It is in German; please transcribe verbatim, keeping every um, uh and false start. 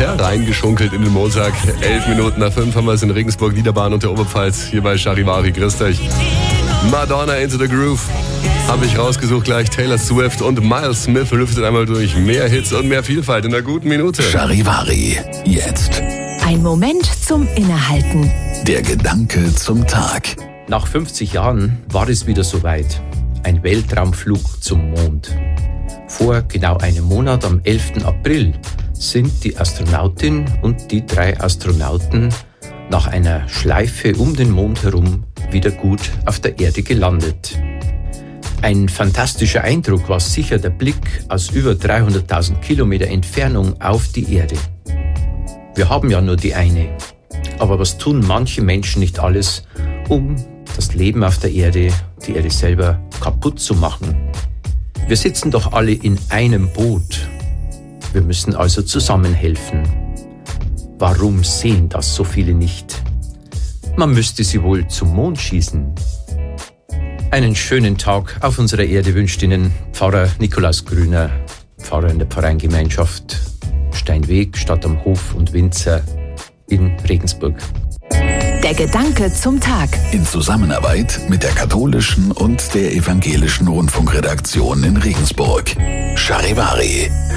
hereingeschunkelt in den Montag. Elf Minuten nach fünf haben wir es in Regensburg, Niederbahn und der Oberpfalz. Hier bei Charivari. Grüßt euch. Madonna Into the Groove habe ich rausgesucht gleich. Taylor Swift und Miles Smith lüftet einmal durch. Mehr Hits und mehr Vielfalt in einer guten Minute. Charivari. Jetzt. Ein Moment zum Innehalten. Der Gedanke zum Tag. Nach fünfzig Jahren war es wieder soweit. Ein Weltraumflug zum Mond. Vor genau einem Monat, am elften April, sind die Astronautin und die drei Astronauten nach einer Schleife um den Mond herum wieder gut auf der Erde gelandet. Ein fantastischer Eindruck war sicher der Blick aus über dreihunderttausend Kilometer Entfernung auf die Erde. Wir haben ja nur die eine. Aber was tun manche Menschen nicht alles, um das Leben auf der Erde, die Erde selber, kaputt zu machen? Wir sitzen doch alle in einem Boot. Wir müssen also zusammenhelfen. Warum sehen das so viele nicht? Man müsste sie wohl zum Mond schießen. Einen schönen Tag auf unserer Erde wünscht Ihnen Pfarrer Nikolaus Grüner, Pfarrer in der Pfarreingemeinschaft Steinweg, Stadt am Hof und Winzer in Regensburg. Der Gedanke zum Tag. In Zusammenarbeit mit der katholischen und der evangelischen Rundfunkredaktion in Regensburg. Charivari.